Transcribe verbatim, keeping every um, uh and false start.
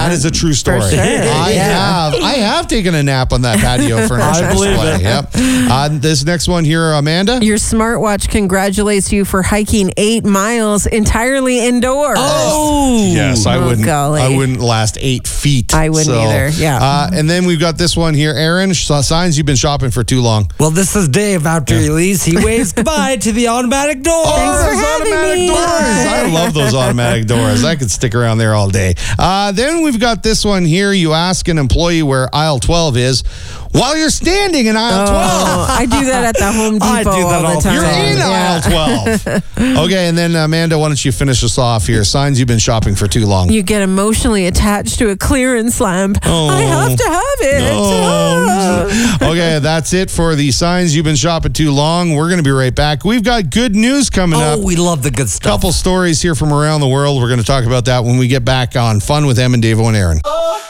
That is a true story. For sure. I Yeah. have I have taken a nap on that patio furniture I believe display. it. Yep. Uh, this next one here, Amanda. Your smartwatch congratulates you for hiking eight miles entirely indoors. Oh, Yes, I Oh, wouldn't. golly. I wouldn't last eight feet. I wouldn't either, yeah. Uh, and then we've got this one here, Aaron. Signs you've been shopping for too long. Well, this is Dave. After he leaves, he waves goodbye to the automatic door. Thanks for those having automatic me. doors. I love those automatic doors. I could stick around there all day. Uh, then we've got this one here. You ask an employee where aisle twelve is while you're standing in aisle twelve. Oh, I do that at the Home Depot I do that all all the the time. You're in Yeah. aisle twelve. Okay, and then Amanda, why don't you finish us off here? Signs you've been shopping for too long. You get emotionally attached to a clearance lamp. Oh. I have to have it. Oh. Okay, that's it for the signs you've been shopping too long. We're going to be right back. We've got good news coming up. Oh, we love the good stuff. Couple stories here from around the world. We're going to talk about that when we get back on Fun with Em and Davo and Aaron.